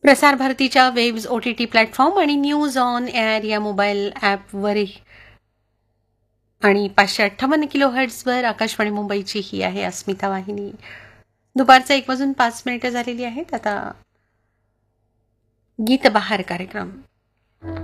प्रसार भारतीच्या waves OTT platform आणि न्यूज ऑन एअर या मोबाईल ॲपवर आणि 558 किलोहर्ट्झवर आकाशवाणी मुंबईची ही आहे अस्मिता वाहिनी. दुपारचं 1:05 झालेली आहेत. आता गीत बहार कार्यक्रम.